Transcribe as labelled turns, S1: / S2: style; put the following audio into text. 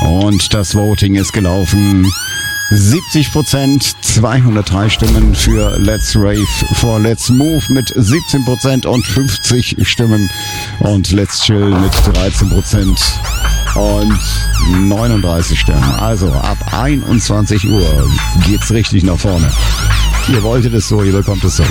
S1: Und das Voting ist gelaufen. 70%, 203 Stimmen für Let's Rave for Let's Move mit 17% und 50 Stimmen. Und Let's Chill mit 13% und 39 Stimmen. Also ab 21 Uhr geht's richtig nach vorne. Ihr wolltet es so, ihr bekommt es so.